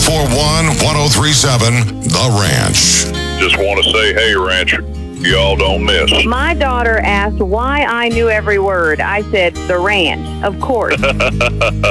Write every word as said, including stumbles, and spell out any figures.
four one, one oh three seven, The Ranch. Just want to say, hey, Ranch, y'all don't miss. My daughter asked why I knew every word. I said, The Ranch, of course.